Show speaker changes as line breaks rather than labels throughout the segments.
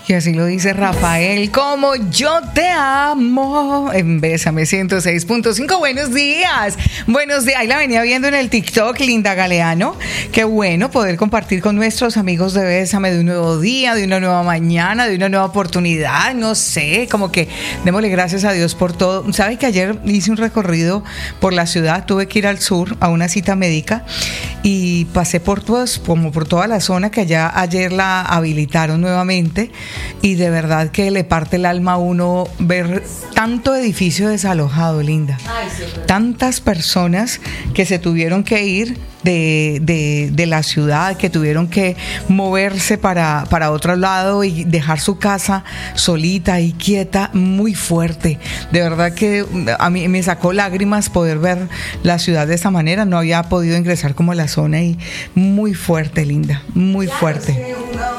Y así lo dice Rafael, como yo te amo, en Bésame 106.5. Buenos días. Ahí la venía viendo en el TikTok, Linda Galeano. Qué bueno poder compartir con nuestros amigos de Bésame de un nuevo día, de una nueva mañana, de una nueva oportunidad. No sé, como que démosle gracias a Dios por todo. ¿Sabe que ayer hice un recorrido por la ciudad? Tuve que ir al sur a una cita médica y pasé por toda la zona que allá ayer la habilitaron nuevamente. Y de verdad que le parte el alma a uno ver tanto edificio desalojado, Linda. Ay, sí, tantas personas que se tuvieron que ir de la ciudad, que tuvieron que moverse para otro lado y dejar su casa solita y quieta, muy fuerte. De verdad que a mí me sacó lágrimas poder ver la ciudad de esa manera. No había podido ingresar como a la zona y muy fuerte, Linda, muy fuerte.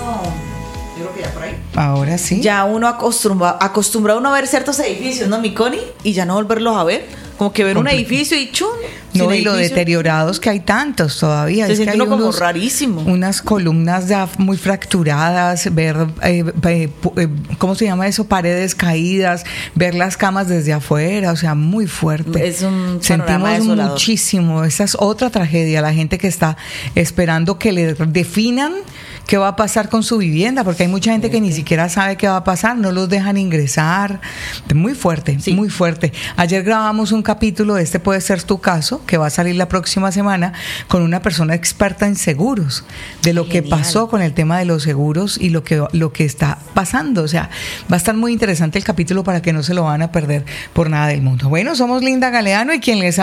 Ahora sí.
Ya uno acostumbra uno a ver ciertos edificios, ¿no, mi Connie? Y ya no volverlos a ver. Como que ver un edificio y chun.
No, y lo deteriorados que hay tantos todavía.
Se
es
siente
que hay
uno como rarísimo.
Unas columnas ya muy fracturadas, ver, ¿cómo se llama eso? Paredes caídas, ver las camas desde afuera, o sea, muy fuerte.
Es un
Sentimos
desolador.
Muchísimo. Esa es otra tragedia, la gente que está esperando que le definan qué va a pasar con su vivienda, porque hay mucha gente que ni siquiera sabe qué va a pasar, no los dejan ingresar. Muy fuerte, sí. Muy fuerte. Ayer grabamos un capítulo de Este Puede Ser Tu Caso, que va a salir la próxima semana, con una persona experta en seguros, de lo que pasó con el tema de los seguros y lo que está pasando. O sea, va a estar muy interesante el capítulo para que no se lo van a perder por nada del mundo. Bueno, somos Linda Galeano y quien les